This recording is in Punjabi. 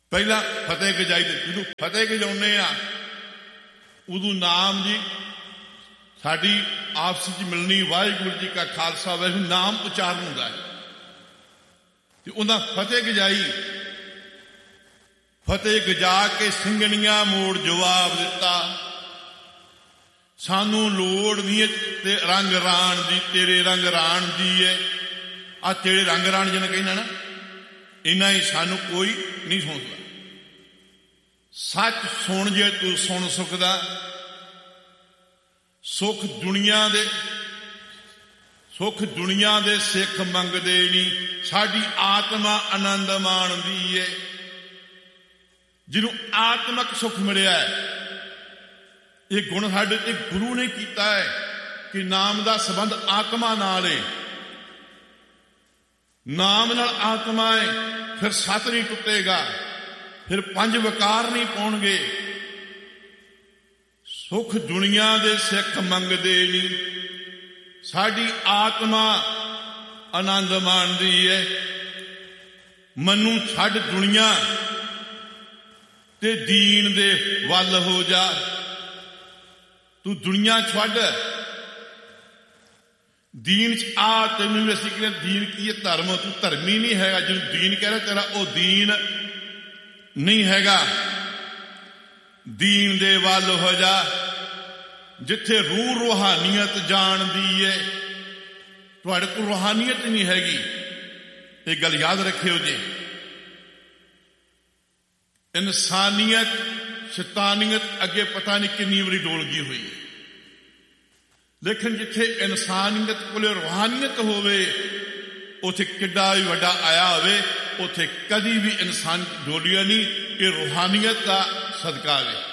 ਪਹਿਲਾਂ ਫਤਿਹ ਗਜਾਈ ਦੇ ਜਦੋਂ ਫਤਿਹ ਗਜਾਉਂਦੇ ਆ ਉਦੋਂ ਨਾਮ ਜੀ ਸਾਡੀ ਆਪਸ ਵਿੱਚ ਮਿਲਣੀ। ਵਾਹਿਗੁਰੂ ਜੀ ਕਾ ਖਾਲਸਾ ਵਾਹਿਗੁਰੂ ਨਾਮ ਉਚਾਰਨ ਹੁੰਦਾ ਹੈ ਤੇ ਉਹਨਾਂ ਫਤਿਹ ਗਜਾਈ। ਫਤਿਹ ਗਜਾ ਕੇ ਸਿੰਘਣੀਆਂ ਮੋੜ ਜਵਾਬ ਦਿੱਤਾ, ਸਾਨੂੰ ਲੋੜ ਨਹੀਂ ਤੇ ਰੰਗ ਰਾਣ ਦੀ, ਤੇਰੇ ਰੰਗ ਰਾਣ ਦੀ ਹੈ। ਆ ਤੇਰੇ ਰੰਗ ਰਾਣ ਜਿਹਨੇ ਕਹਿੰਦਾ ਨਾ, ਇੰਨਾ ਹੀ ਸਾਨੂੰ ਕੋਈ ਨਹੀਂ ਸੁਣਦਾ। ਸੱਚ ਸੁਣ ਜੇ ਤੂੰ ਸੁਣ ਸਕਦਾ, ਸੁੱਖ ਦੁਨੀਆ ਦੇ ਸਿੱਖ ਮੰਗਦੇ ਨਹੀਂ, ਸਾਡੀ ਆਤਮਾ ਆਨੰਦ ਮਾਣਦੀ ਏ। ਜਿਹਨੂੰ ਆਤਮਕ ਸੁੱਖ ਮਿਲਿਆ ਹੈ, ਇਹ ਗੁਣ ਸਾਡੇ ਤੇ ਗੁਰੂ ਨੇ ਕੀਤਾ ਹੈ ਕਿ ਨਾਮ ਦਾ ਸੰਬੰਧ ਆਤਮਾ ਨਾਲ ਏ। ਨਾਮ ਨਾਲ ਆਤਮਾ ਏ, ਫਿਰ ਸੱਤ ਨਹੀਂ ਟੁੱਟੇਗਾ, ਫਿਰ ਪੰਜ ਵਿਕਾਰ ਨਹੀਂ ਪਾਉਣਗੇ। ਸੁੱਖ ਦੁਨੀਆ ਦੇ ਸਿੱਖ ਮੰਗਦੇ ਨਹੀਂ, ਸਾਡੀ ਆਤਮਾ ਆਨੰਦ ਮਾਣਦੀ ਏ। ਮੈਨੂੰ ਛੱਡ ਦੁਨੀਆ ਤੇ ਦੀਨ ਦੇ ਵੱਲ ਹੋ ਜਾ। ਤੂੰ ਦੁਨੀਆ ਛੱਡ, ਦੀਨ ਚ ਆ। ਤੈਨੂੰ ਅਸੀਂ ਕਹਿੰਦੇ ਦੀਨ ਕੀ ਹੈ? ਧਰਮ। ਤੂੰ ਧਰਮੀ ਨਹੀਂ ਹੈਗਾ। ਜਿਹਨੂੰ ਦੀਨ ਕਹਿ ਰਿਹਾ ਤੇਰਾ ਉਹ ਦੀਨ ਨਹੀਂ ਹੈਗਾ। ਦੀਨ ਦੇ ਵੱਲ ਹੋ ਜਾ, ਜਿੱਥੇ ਰੂਹ ਰੂਹਾਨੀਅਤ ਜਾਣਦੀ ਏ। ਤੁਹਾਡੇ ਕੋਲ ਰੂਹਾਨੀਅਤ ਨਹੀਂ ਹੈਗੀ, ਇਹ ਗੱਲ ਯਾਦ ਰੱਖਿਓ ਜੀ। ਇਨਸਾਨੀਅਤ ਸ਼ੈਤਾਨੀਅਤ ਅੱਗੇ ਪਤਾ ਨਹੀਂ ਕਿੰਨੀ ਵਾਰੀ ਡੋਲ ਗਈ ਹੋਈ, ਲੇਕਿਨ ਜਿੱਥੇ ਇਨਸਾਨੀਅਤ ਕੋਲੇ ਰੂਹਾਨੀਅਤ ਹੋਵੇ, ਉੱਥੇ ਕਿੱਡਾ ਵੀ ਵੱਡਾ ਆਇਆ ਹੋਵੇ, ਉੱਥੇ ਕਦੀ ਵੀ ਇਨਸਾਨ ਡੋਲਿਆ ਨਹੀਂ। ਇਹ ਰੂਹਾਨੀਅਤ ਦਾ ਸਦਕਾ ਵੇ।